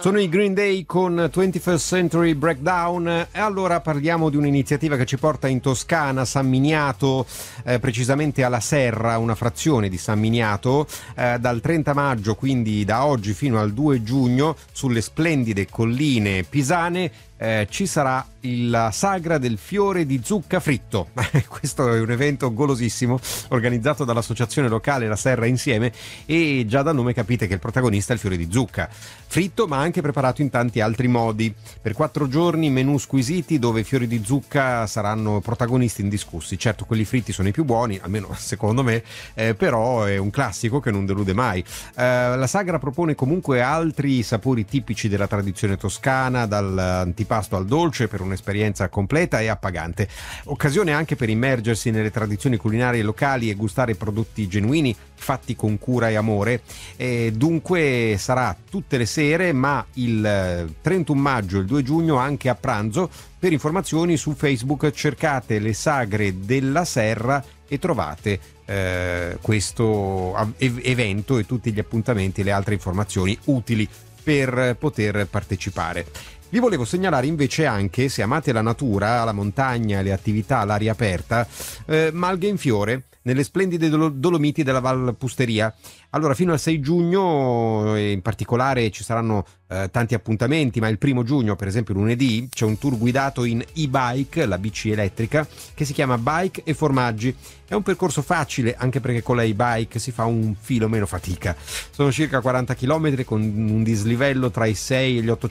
Sono i Green Day con 21st Century Breakdown. E allora parliamo di un'iniziativa che ci porta in Toscana, San Miniato, precisamente alla Serra, una frazione di San Miniato, dal 30 maggio, quindi da oggi fino al 2 giugno, sulle splendide colline pisane ci sarà la sagra del fiore di zucca fritto. Questo è un evento golosissimo organizzato dall'associazione locale La Serra Insieme, e già dal nome capite che il protagonista è il fiore di zucca fritto, ma anche preparato in tanti altri modi. Per 4 giorni menù squisiti dove i fiori di zucca saranno protagonisti indiscussi. Certo, quelli fritti sono i più buoni, almeno secondo me, però è un classico che non delude mai. La sagra propone comunque altri sapori tipici della tradizione toscana, dall'antipasto al dolce, per un'esperienza completa e appagante. Occasione anche per immergersi nelle tradizioni culinarie locali e gustare prodotti genuini fatti con cura e amore. Dunque sarà tutte le sere, ma il 31 maggio e il 2 giugno anche a pranzo. Per informazioni su Facebook cercate le sagre della Serra e trovate questo evento e tutti gli appuntamenti e le altre informazioni utili per poter partecipare. Vi volevo segnalare invece anche, se amate la natura, la montagna e le attività all'aria aperta, Malghe in fiore nelle splendide Dolomiti della Val Pusteria. Allora, fino al 6 giugno in particolare ci saranno tanti appuntamenti, ma il 1 giugno, per esempio lunedì, c'è un tour guidato in e-bike, la bici elettrica, che si chiama Bike e Formaggi. È un percorso facile, anche perché con la e-bike si fa un filo meno fatica. Sono circa 40 km con un dislivello tra i 6 e gli 800